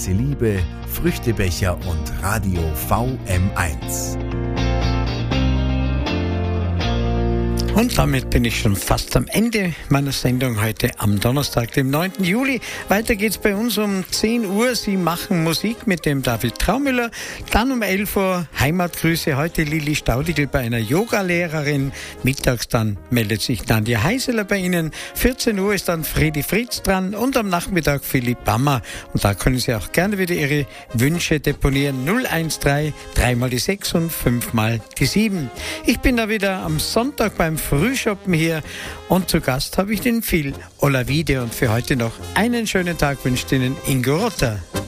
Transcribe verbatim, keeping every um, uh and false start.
Heiße Liebe, Früchtebecher und Radio V M eins. Und damit bin ich schon fast am Ende meiner Sendung heute am Donnerstag, dem neunten Juli. Weiter geht's bei uns um zehn Uhr. Sie machen Musik mit dem David Traumüller. Dann um elf Uhr Heimatgrüße. Heute Lili Staudigl bei einer Yogalehrerin. Mittags dann meldet sich Nadja Heiseler bei Ihnen. vierzehn Uhr ist dann Fredi Fritz dran und am Nachmittag Philipp Bammer. Und da können Sie auch gerne wieder Ihre Wünsche deponieren. null eins drei, drei mal die sechs und fünf mal die sieben. Ich bin da wieder am Sonntag beim Frühschoppen hier und zu Gast habe ich den Phil Olavide und für heute noch einen schönen Tag wünscht Ihnen Ingo Rotter.